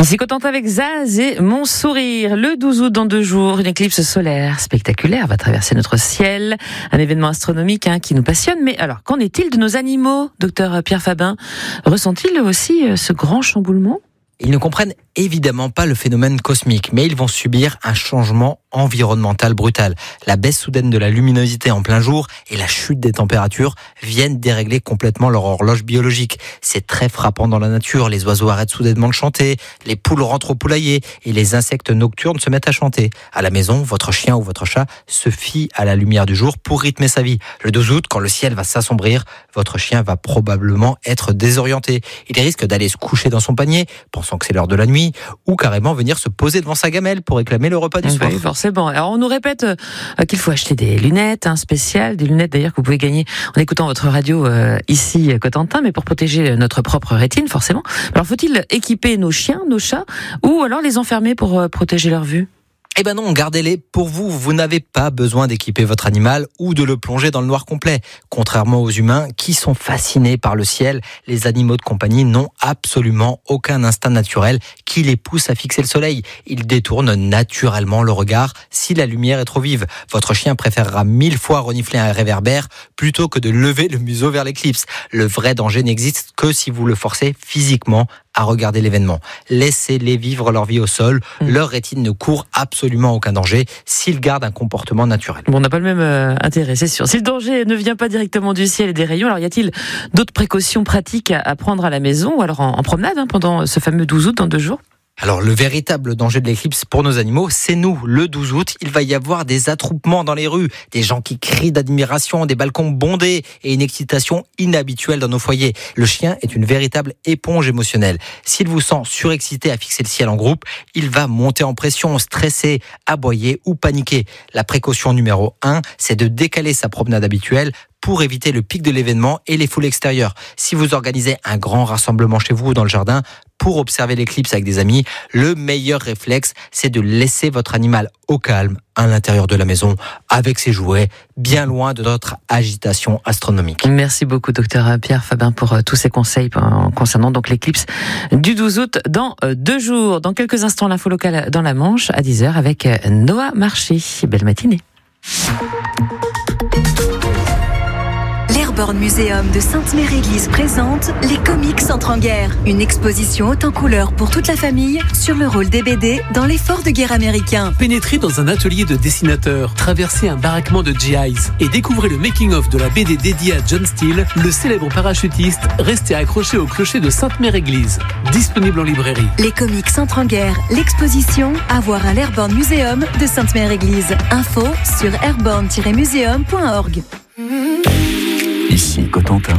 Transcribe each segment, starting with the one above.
Ici Cotentin avec Zaz et Mon Sourire. Le 12 août dans 2 jours, une éclipse solaire spectaculaire va traverser notre ciel. Un événement astronomique qui nous passionne. Mais alors, qu'en est-il de nos animaux, docteur Pierre Fabin? Ressent-il aussi ce grand chamboulement? Ils ne comprennent évidemment pas le phénomène cosmique, mais ils vont subir un changement environnemental brutal. La baisse soudaine de la luminosité en plein jour et la chute des températures viennent dérégler complètement leur horloge biologique. C'est très frappant dans la nature. Les oiseaux arrêtent soudainement de chanter, les poules rentrent au poulailler et les insectes nocturnes se mettent à chanter. À la maison, votre chien ou votre chat se fie à la lumière du jour pour rythmer sa vie. Le 12 août, quand le ciel va s'assombrir, votre chien va probablement être désorienté. Il risque d'aller se coucher dans son panier, pensant que c'est l'heure de la nuit, ou carrément venir se poser devant sa gamelle pour réclamer le repas du soir. Oui, forcément. Alors on nous répète qu'il faut acheter des lunettes spéciales, des lunettes d'ailleurs que vous pouvez gagner en écoutant votre radio ici Cotentin, mais pour protéger notre propre rétine forcément. Alors faut-il équiper nos chiens, nos chats, ou alors les enfermer pour protéger leur vue? Eh ben non, gardez-les pour vous. Vous n'avez pas besoin d'équiper votre animal ou de le plonger dans le noir complet. Contrairement aux humains qui sont fascinés par le ciel, les animaux de compagnie n'ont absolument aucun instinct naturel qui les pousse à fixer le soleil. Ils détournent naturellement le regard si la lumière est trop vive. Votre chien préférera 1000 fois renifler un réverbère plutôt que de lever le museau vers l'éclipse. Le vrai danger n'existe que si vous le forcez physiquement à regarder l'événement. Laissez-les vivre leur vie au sol. Leur rétine ne court absolument aucun danger s'ils gardent un comportement naturel. Bon, on n'a pas le même intérêt, c'est sûr. Si le danger ne vient pas directement du ciel et des rayons, alors y a-t-il d'autres précautions pratiques à prendre à la maison ou alors en promenade pendant ce fameux 12 août dans 2 jours? Alors le véritable danger de l'éclipse pour nos animaux, c'est nous. Le 12 août, il va y avoir des attroupements dans les rues, des gens qui crient d'admiration, des balcons bondés et une excitation inhabituelle dans nos foyers. Le chien est une véritable éponge émotionnelle. S'il vous sent surexcité à fixer le ciel en groupe, il va monter en pression, stresser, aboyer ou paniquer. La précaution numéro 1, c'est de décaler sa promenade habituelle pour éviter le pic de l'événement et les foules extérieures. Si vous organisez un grand rassemblement chez vous ou dans le jardin pour observer l'éclipse avec des amis, le meilleur réflexe, c'est de laisser votre animal au calme à l'intérieur de la maison avec ses jouets, bien loin de notre agitation astronomique. Merci beaucoup, docteur Pierre Fabin, pour tous ces conseils concernant donc l'éclipse du 12 août dans 2 jours. Dans quelques instants, l'info locale dans la Manche à 10h avec Noah Marché. Belle matinée. L'Airborne Museum de Sainte-Mère-Église présente Les Comics Entrent en guerre. Une exposition haute en couleurs pour toute la famille sur le rôle des BD dans l'effort de guerre américain. Pénétrez dans un atelier de dessinateur, traversez un baraquement de GIs et découvrez le making-of de la BD dédiée à John Steele, le célèbre parachutiste resté accroché au clocher de Sainte-Mère-Église. Disponible en librairie. Les Comics Entrent en guerre. L'exposition à voir à l'Airborne Museum de Sainte-Mère-Église. Info sur airborne-museum.org. Ici Cotentin.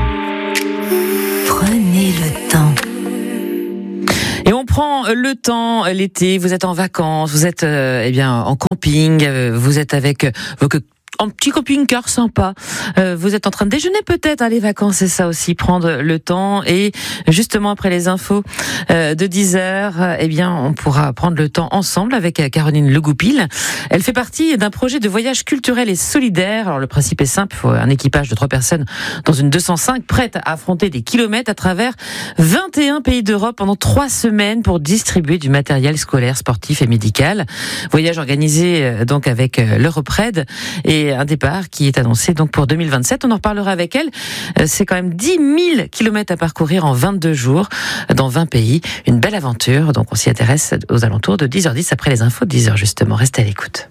Prenez le temps. Et on prend le temps l'été, vous êtes en vacances, vous êtes en camping, vous êtes avec un petit camping-car sympa. Vous êtes en train de déjeuner peut-être, les vacances, c'est ça aussi, prendre le temps. Et justement, après les infos de 10h, on pourra prendre le temps ensemble avec Caroline Legoupil. Elle fait partie d'un projet de voyage culturel et solidaire. Alors le principe est simple, il faut un équipage de 3 personnes dans une 205 prête à affronter des kilomètres à travers 21 pays d'Europe pendant 3 semaines pour distribuer du matériel scolaire, sportif et médical. Voyage organisé donc avec l'Europred et un départ qui est annoncé donc pour 2027. On en reparlera avec elle. C'est quand même 10 000 kilomètres à parcourir en 22 jours dans 20 pays. Une belle aventure. Donc on s'y intéresse aux alentours de 10h10 après les infos de 10h justement. Restez à l'écoute.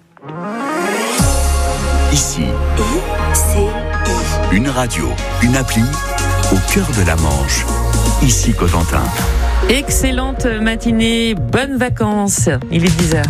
Ici, une radio, une appli au cœur de la Manche. Ici Cotentin. Excellente matinée, bonnes vacances. Il est 10h.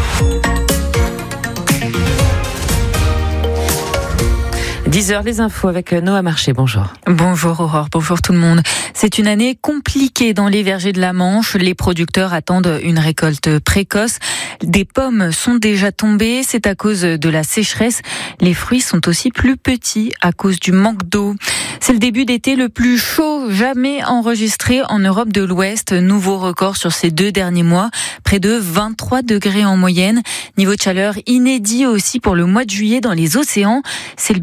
10h, les infos avec Noah Marché. Bonjour. Bonjour Aurore, bonjour tout le monde. C'est une année compliquée dans les vergers de la Manche. Les producteurs attendent une récolte précoce. Des pommes sont déjà tombées, c'est à cause de la sécheresse. Les fruits sont aussi plus petits à cause du manque d'eau. C'est le début d'été le plus chaud jamais enregistré en Europe de l'Ouest. Nouveau record sur ces 2 derniers mois. Près de 23 degrés en moyenne. Niveau de chaleur inédit aussi pour le mois de juillet dans les océans. C'est le bilan de l'Observatoire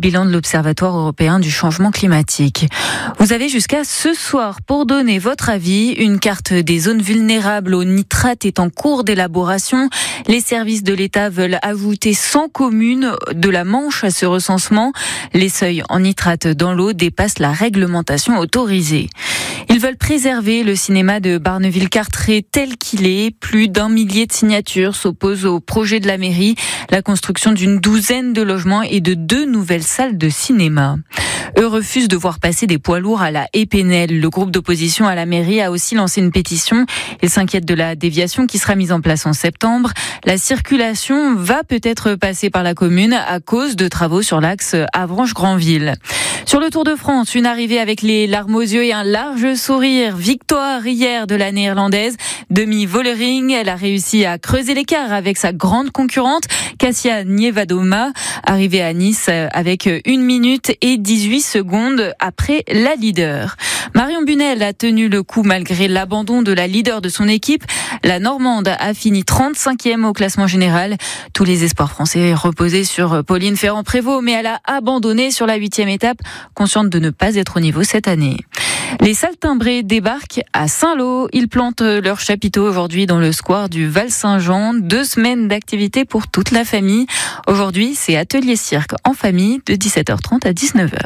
l'Observatoire européen du changement climatique. Vous avez jusqu'à ce soir pour donner votre avis. Une carte des zones vulnérables au nitrate est en cours d'élaboration. Les services de l'État veulent ajouter 100 communes de la Manche à ce recensement. Les seuils en nitrate dans l'eau dépassent la réglementation autorisée. Ils veulent préserver le cinéma de Barneville-Carteret tel qu'il est. Plus d'1 millier de signatures s'opposent au projet de la mairie, la construction d'une douzaine de logements et de 2 nouvelles salles de cinéma. Eux refusent de voir passer des poids lourds à la Épinel. Le groupe d'opposition à la mairie a aussi lancé une pétition. Il s'inquiète de la déviation qui sera mise en place en septembre. La circulation va peut-être passer par la commune à cause de travaux sur l'axe Avranches-Granville. Sur le Tour de France, une arrivée avec les larmes aux yeux et un large sourire. Victoire hier de la Néerlandaise Demi Vollering. Elle a réussi à creuser l'écart avec sa grande concurrente Kasia Nievadoma, arrivée à Nice avec 1 minute et 18 secondes après la leader. Marion Bunel a tenu le coup malgré l'abandon de la leader de son équipe. La Normande a fini 35e au classement général. Tous les espoirs français reposaient sur Pauline Ferrand-Prévot, mais elle a abandonné sur la 8e étape, consciente de ne pas être au niveau cette année. Les Saltimbrés débarquent à Saint-Lô. Ils plantent leur chapiteau aujourd'hui dans le square du Val-Saint-Jean. 2 semaines d'activité pour toute la famille. Aujourd'hui, c'est atelier cirque en famille de 17h30 à 19h.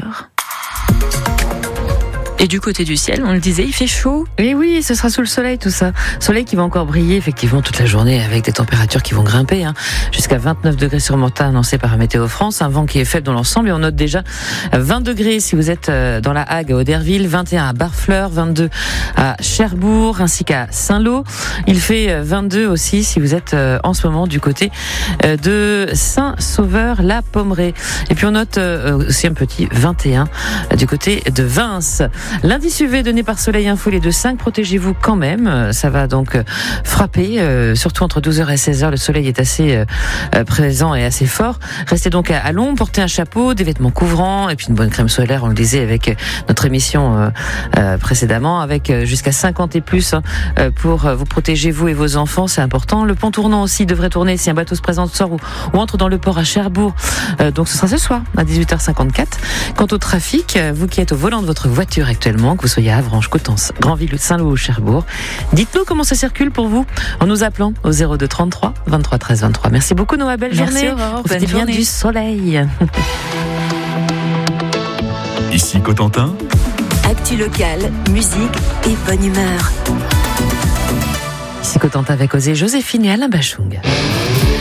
Et du côté du ciel, on le disait, il fait chaud. Et oui, ce sera sous le soleil tout ça. Soleil qui va encore briller effectivement toute la journée avec des températures qui vont grimper. Jusqu'à 29 degrés sur Mortain annoncé par Météo France. Un vent qui est faible dans l'ensemble et on note déjà 20 degrés si vous êtes dans la Hague à Auderville, 21 à Barfleur, 22 à Cherbourg ainsi qu'à Saint-Lô. Il fait 22 aussi si vous êtes en ce moment du côté de Saint-Sauveur-la-Pommeraye. Et puis on note aussi un petit 21 du côté de Vins. L'indice UV donné par Soleil Info, les 2,5, protégez-vous quand même. Ça va donc frapper, surtout entre 12h et 16h. Le soleil est assez présent et assez fort. Restez donc à l'ombre, portez un chapeau, des vêtements couvrants et puis une bonne crème solaire. On le disait avec notre émission précédemment, avec jusqu'à 50 et plus pour vous protéger, vous et vos enfants. C'est important. Le pont tournant aussi devrait tourner si un bateau se présente, sort ou entre dans le port à Cherbourg. Donc ce sera ce soir à 18h54. Quant au trafic, vous qui êtes au volant de votre voiture actuellement, que vous soyez à Avranches, Coutances, Granville, Saint-Lô ou Cherbourg, dites-nous comment ça circule pour vous en nous appelant au 02 33 23 13 23. Merci beaucoup Noah, belle journée. Profitez bien du soleil. Ici Cotentin. Actu locale, musique et bonne humeur. Ici Cotentin avec Osée, Joséphine et Alain Bachung.